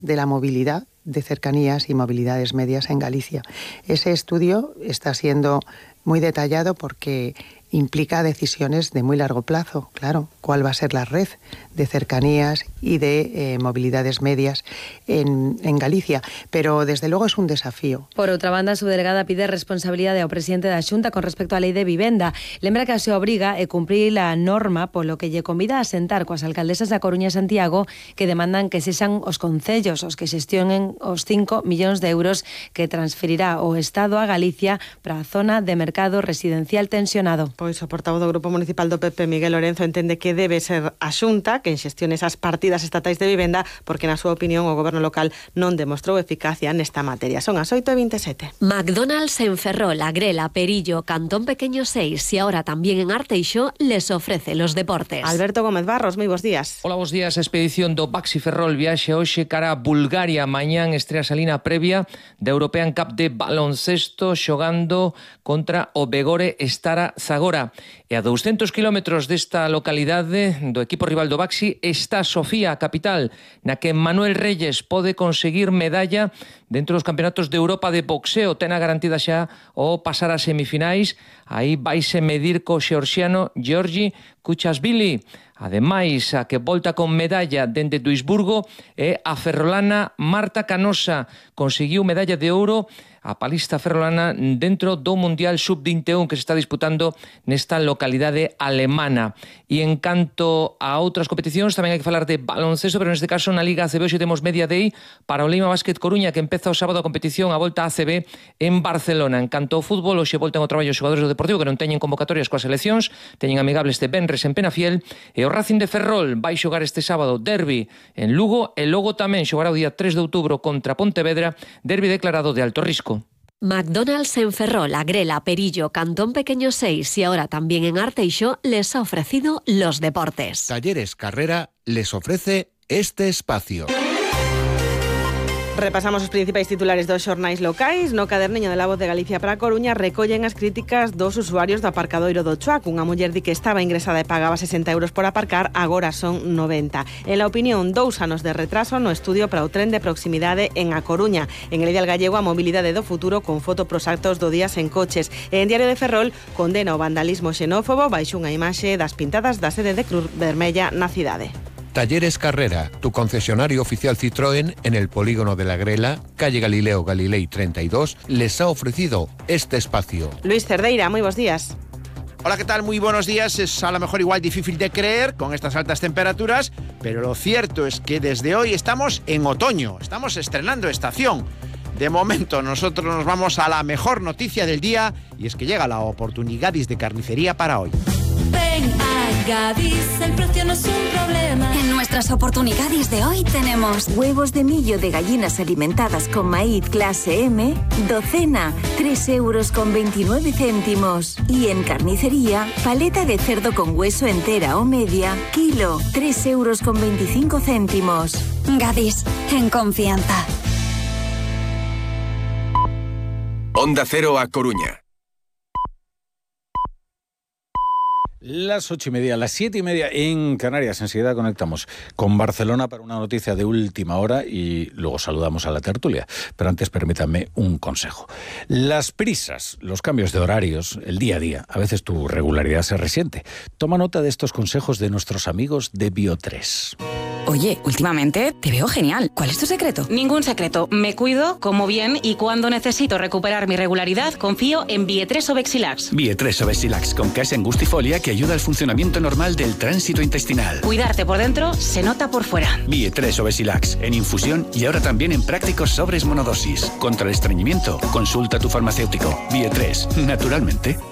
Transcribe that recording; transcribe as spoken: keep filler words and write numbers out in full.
de la movilidad de cercanías y movilidades medias en Galicia. Ese estudio está siendo muy detallado porque implica decisiones de muy largo plazo, claro, cuál va a ser la red de cercanías y de eh, movilidades medias en, en Galicia, pero desde luego es un desafío. Por outra banda, a subdelegada pide responsabilidade ao presidente da Xunta con respecto á lei de vivenda. Lembra que a se obriga é cumprir a norma, polo que lle convida a sentar coas alcaldesas da Coruña e Santiago que demandan que sexan os concellos os que xestionen os cinco millóns de euros que transferirá o Estado a Galicia para a zona de mercado residencial tensionado. Pois o portavoz do Grupo Municipal do P P, Miguel Lorenzo, entende que debe ser a Xunta quen xestione esas partidas estatais de vivenda porque, na súa opinión, o goberno local non demostrou eficacia nesta materia. Son as oito e veintesete. McDonald's en Ferrol, Agrela, Perillo, Cantón Pequeño seis y ahora también en Arteixo les ofrece los deportes. Alberto Gómez Barros, moi bons días. Hola, bons días. A expedición do Baxi Ferrol viaxe hoxe cara a Bulgaria. Mañán estrea salina previa da European Cup de baloncesto xogando contra o Begore Stara Zagora. E a douscentos kilómetros desta localidade do equipo rival do Baxi está Sofía, a capital, na que Manuel Reyes pode conseguir medalla dentro dos campeonatos de Europa de boxeo. Ten a garantida xa o pasar ás semifinais. Aí vaise medir co xeorxiano Georgi Kuchashvili. Ademais, a que volta con medalla dende Duisburgo é a ferrolana Marta Canosa. Conseguiu medalla de ouro a palista ferrolana dentro do Mundial sub vinte e un que se está disputando nesta localidade alemana. E en canto a outras competicións, tamén hai que falar de baloncesto, pero neste caso na Liga A C B hoxe temos media day para o Leima Basket Coruña, que empeza o sábado a competición a volta A C B en Barcelona. En canto ao fútbol, hoxe voltan ao traballo os xogadores do Deportivo que non teñen convocatorias coas seleccións, teñen amigables de Benres en Penafiel, e o Racing de Ferrol vai xogar este sábado derbi en Lugo e logo tamén xogará o día tres de outubro contra Pontevedra, derbi declarado de alto risco. McDonald's en Ferrol, Agrela, Perillo, Cantón Pequeño seis y ahora también en Arteixo les ha ofrecido los deportes. Talleres Carrera les ofrece este espacio. Repasamos os principais titulares dos xornais locais. No caderniño de La Voz de Galicia para a Coruña recollen as críticas dos usuarios do aparcadoiro do Chuac. Unha muller di que estaba ingresada e pagaba sesenta euros por aparcar, agora son noventa. En la opinión, dous anos de retraso no estudio para o tren de proximidade en A Coruña. En El Ideal Gallego, a mobilidade do futuro con foto pros actos do día sen coches. E en Diario de Ferrol, condena o vandalismo xenófobo baixo unha imaxe das pintadas da sede de Cruz Vermella na cidade. Talleres Carrera, tu concesionario oficial Citroën en el polígono de la Grela, calle Galileo Galilei treinta y dos, les ha ofrecido este espacio. Luis Cerdeira, muy buenos días. Hola, ¿qué tal? Muy buenos días. Es a lo mejor igual difícil de creer con estas altas temperaturas, pero lo cierto es que desde hoy estamos en otoño, estamos estrenando estación. De momento nosotros nos vamos a la mejor noticia del día y es que llega la oportunidad de carnicería para hoy. Ven a Gadis, el precio no es un problema. En nuestras oportunidades de hoy tenemos huevos de millo de gallinas alimentadas con maíz clase M, docena, tres euros con veintinueve céntimos. Y en carnicería, paleta de cerdo con hueso entera o media, kilo, tres euros con veinticinco céntimos. Gadis, en confianza. Onda Cero a Coruña. Las ocho y media, las siete y media en Canarias. Enseguida conectamos con Barcelona para una noticia de última hora y luego saludamos a la tertulia. Pero antes permítanme un consejo. Las prisas, los cambios de horarios, el día a día, a veces tu regularidad se resiente. Toma nota de estos consejos de nuestros amigos de Bio tres. Oye, últimamente te veo genial. ¿Cuál es tu secreto? Ningún secreto. Me cuido, como bien y cuando necesito recuperar mi regularidad, confío en Vie tres Obexilax. Vie tres Obexilax con Casen Angustifolia que ayuda al funcionamiento normal del tránsito intestinal. Cuidarte por dentro se nota por fuera. Vie tres Obexilax en infusión y ahora también en prácticos sobres monodosis. Contra el estreñimiento, consulta a tu farmacéutico. Vie tres, naturalmente.